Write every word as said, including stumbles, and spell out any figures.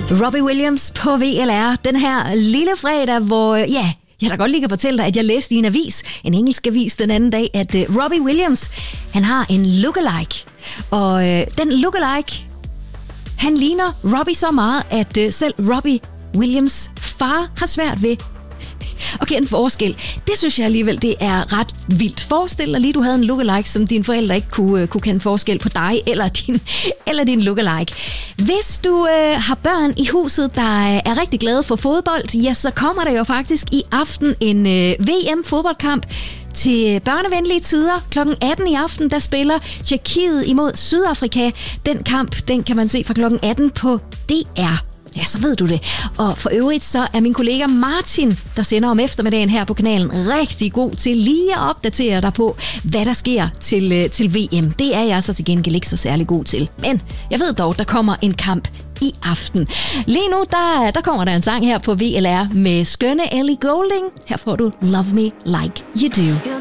Robbie Williams på V L R den her lille fredag, hvor ja, jeg da godt lige kan fortælle dig, at jeg læste i en avis, en engelsk avis den anden dag, at uh, Robbie Williams, han har en lookalike. Og uh, den lookalike, han ligner Robbie så meget, at uh, selv Robbie Williams far har svært ved at kende forskel. Det synes jeg alligevel, det er ret vildt. Forestil dig lige, du havde en lookalike, som dine forældre ikke kunne, uh, kunne kende forskel på dig eller din, eller din lookalike. Hvis du uh, har børn i huset, der er rigtig glade for fodbold, ja, så kommer der jo faktisk i aften en uh, V M-fodboldkamp til børnevenlige tider. klokken atten i aften, der spiller Tjekkiet imod Sydafrika. Den kamp, den kan man se fra klokken atten på D R. Ja, så ved du det. Og for øvrigt så er min kollega Martin, der sender om eftermiddagen her på kanalen, rigtig god til lige at opdatere dig på, hvad der sker til, til V M. Det er jeg så til gengæld ikke så særlig god til. Men jeg ved dog, der kommer en kamp i aften. Lige nu, der, der kommer der en sang her på V L R med skønne Ellie Goulding. Her får du Love Me Like You Do.